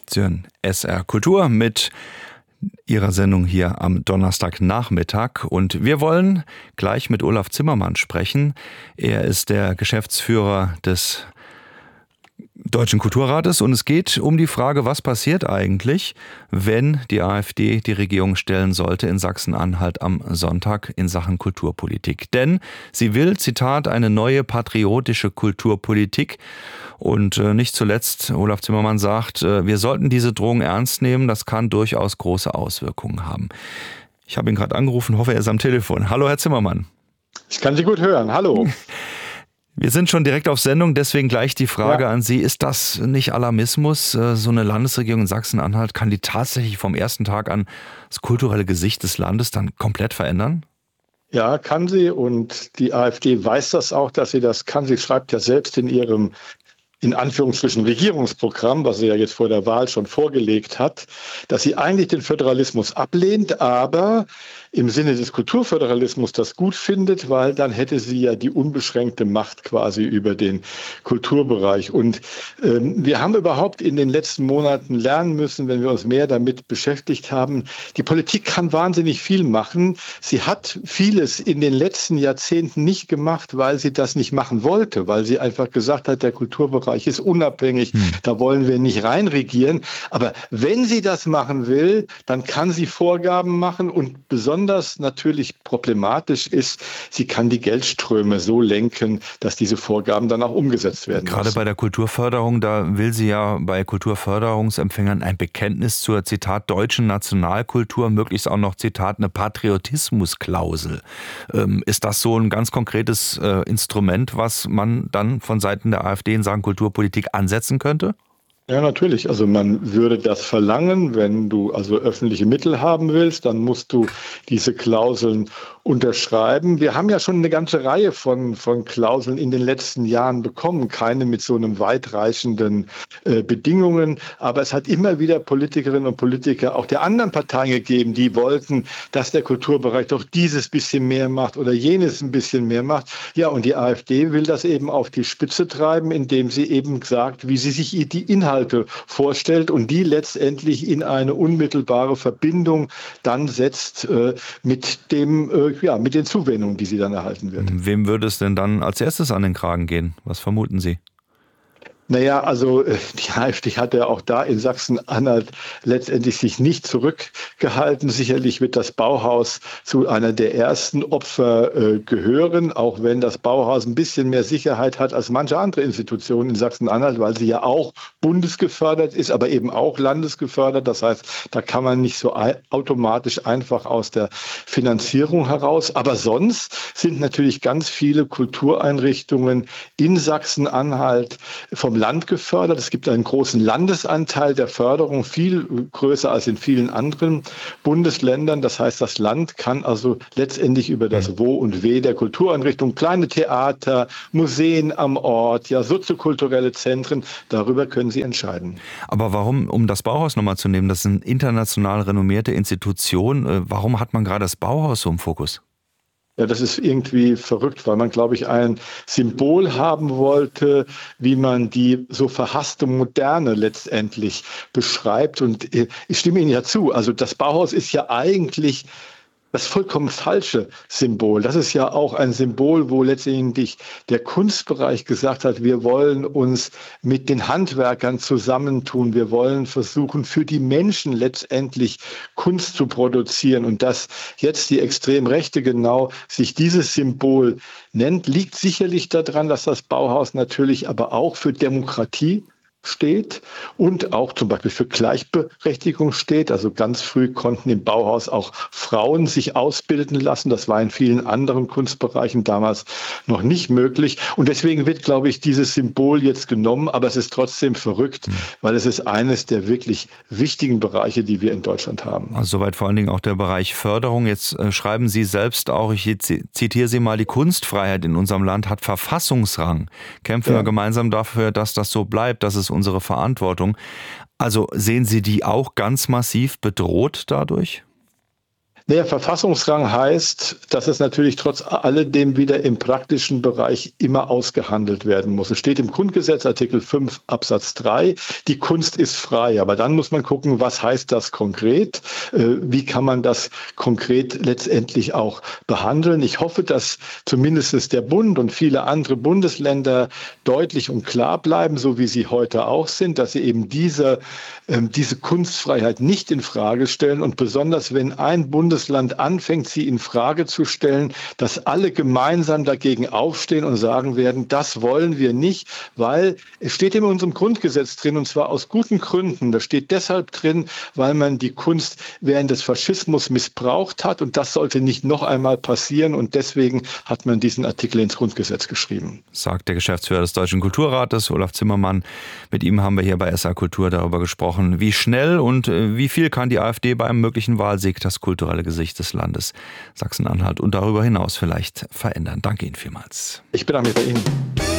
Sie hören SR Kultur mit Ihrer Sendung hier am Donnerstagnachmittag. Und wir wollen gleich mit Olaf Zimmermann sprechen. Er ist der Geschäftsführer des Deutschen Kulturrates und es geht um die Frage, was passiert eigentlich, wenn die AfD die Regierung stellen sollte in Sachsen-Anhalt am Sonntag in Sachen Kulturpolitik. Denn sie will, Zitat, eine neue patriotische Kulturpolitik. Und nicht zuletzt, Olaf Zimmermann sagt, wir sollten diese Drohung ernst nehmen, das kann durchaus große Auswirkungen haben. Ich habe ihn gerade angerufen, hoffe, er ist am Telefon. Hallo, Herr Zimmermann. Ich kann Sie gut hören, hallo. Wir sind schon direkt auf Sendung, deswegen gleich die Frage an Sie. Ist das nicht Alarmismus? So eine Landesregierung in Sachsen-Anhalt, kann die tatsächlich vom ersten Tag an das kulturelle Gesicht des Landes dann komplett verändern? Ja, kann sie, und die AfD weiß das auch, dass sie das kann. Sie schreibt ja selbst in ihrem, in Anführungsstrichen, Regierungsprogramm, was sie ja jetzt vor der Wahl schon vorgelegt hat, dass sie eigentlich den Föderalismus ablehnt, aber im Sinne des Kulturföderalismus das gut findet, weil dann hätte sie ja die unbeschränkte Macht quasi über den Kulturbereich. Und wir haben überhaupt in den letzten Monaten lernen müssen, wenn wir uns mehr damit beschäftigt haben, die Politik kann wahnsinnig viel machen. Sie hat vieles in den letzten Jahrzehnten nicht gemacht, weil sie das nicht machen wollte, weil sie einfach gesagt hat, der Kulturbereich ist unabhängig, da wollen wir nicht reinregieren. Aber wenn sie das machen will, dann kann sie Vorgaben machen, und besonders natürlich problematisch ist, sie kann die Geldströme so lenken, dass diese Vorgaben dann auch umgesetzt werden müssen. Gerade bei der Kulturförderung, da will sie ja bei Kulturförderungsempfängern ein Bekenntnis zur, Zitat, deutschen Nationalkultur, möglichst auch noch, Zitat, eine Patriotismusklausel. Ist das so ein ganz konkretes Instrument, was man dann von Seiten der AfD in Sachen Kulturpolitik ansetzen könnte? Ja, natürlich. Also man würde das verlangen, wenn du also öffentliche Mittel haben willst, dann musst du diese Klauseln unterschreiben. Wir haben ja schon eine ganze Reihe von Klauseln in den letzten Jahren bekommen, keine mit so einem weitreichenden Bedingungen, aber es hat immer wieder Politikerinnen und Politiker auch der anderen Parteien gegeben, die wollten, dass der Kulturbereich doch dieses bisschen mehr macht oder jenes ein bisschen mehr macht. Ja, und die AfD will das eben auf die Spitze treiben, indem sie eben sagt, wie sie sich die Inhalte vorstellt und die letztendlich in eine unmittelbare Verbindung dann setzt mit den Zuwendungen, die sie dann erhalten wird. Wem würde es denn dann als erstes an den Kragen gehen? Was vermuten Sie? Naja, also die AfD hat ja auch da in Sachsen-Anhalt letztendlich sich nicht zurückgehalten. Sicherlich wird das Bauhaus zu einer der ersten Opfer gehören, auch wenn das Bauhaus ein bisschen mehr Sicherheit hat als manche andere Institutionen in Sachsen-Anhalt, weil sie ja auch bundesgefördert ist, aber eben auch landesgefördert. Das heißt, da kann man nicht so automatisch einfach aus der Finanzierung heraus. Aber sonst sind natürlich ganz viele Kultureinrichtungen in Sachsen-Anhalt vom Land gefördert. Es gibt einen großen Landesanteil der Förderung, viel größer als in vielen anderen Bundesländern. Das heißt, das Land kann also letztendlich über das Wo und We der Kultureinrichtungen, kleine Theater, Museen am Ort, ja, soziokulturelle Zentren, darüber können sie entscheiden. Aber warum, um das Bauhaus nochmal zu nehmen, das ist eine international renommierte Institution, warum hat man gerade das Bauhaus so im Fokus? Ja, das ist irgendwie verrückt, weil man, glaube ich, ein Symbol haben wollte, wie man die so verhasste Moderne letztendlich beschreibt. Und ich stimme Ihnen ja zu. Also das Bauhaus ist ja eigentlich das vollkommen falsche Symbol. Das ist ja auch ein Symbol, wo letztendlich der Kunstbereich gesagt hat, wir wollen uns mit den Handwerkern zusammentun. Wir wollen versuchen, für die Menschen letztendlich Kunst zu produzieren. Und dass jetzt die Extremrechte genau sich dieses Symbol nennt, liegt sicherlich daran, dass das Bauhaus natürlich aber auch für Demokratie steht und auch zum Beispiel für Gleichberechtigung steht. Also ganz früh konnten im Bauhaus auch Frauen sich ausbilden lassen. Das war in vielen anderen Kunstbereichen damals noch nicht möglich. Und deswegen wird, glaube ich, dieses Symbol jetzt genommen. Aber es ist trotzdem verrückt, weil es ist eines der wirklich wichtigen Bereiche, die wir in Deutschland haben. Also soweit vor allen Dingen auch der Bereich Förderung. Jetzt schreiben Sie selbst auch, ich zitiere Sie mal, die Kunstfreiheit in unserem Land hat Verfassungsrang. Kämpfen wir gemeinsam dafür, dass das so bleibt, dass es unsere Verantwortung. Also sehen Sie die auch ganz massiv bedroht dadurch? Naja, Verfassungsrang heißt, dass es natürlich trotz alledem wieder im praktischen Bereich immer ausgehandelt werden muss. Es steht im Grundgesetz, Artikel 5 Absatz 3, die Kunst ist frei. Aber dann muss man gucken, was heißt das konkret? Wie kann man das konkret letztendlich auch behandeln? Ich hoffe, dass zumindest der Bund und viele andere Bundesländer deutlich und klar bleiben, so wie sie heute auch sind, dass sie eben diese Kunstfreiheit nicht in Frage stellen und besonders wenn ein Bundesland anfängt, sie in Frage zu stellen, dass alle gemeinsam dagegen aufstehen und sagen werden, das wollen wir nicht, weil es steht in unserem Grundgesetz drin und zwar aus guten Gründen. Das steht deshalb drin, weil man die Kunst während des Faschismus missbraucht hat und das sollte nicht noch einmal passieren und deswegen hat man diesen Artikel ins Grundgesetz geschrieben. Sagt der Geschäftsführer des Deutschen Kulturrates, Olaf Zimmermann. Mit ihm haben wir hier bei SA Kultur darüber gesprochen, wie schnell und wie viel kann die AfD bei einem möglichen Wahlsieg das kulturelle Gesicht des Landes Sachsen-Anhalt und darüber hinaus vielleicht verändern. Danke Ihnen vielmals. Ich bedanke mich bei Ihnen.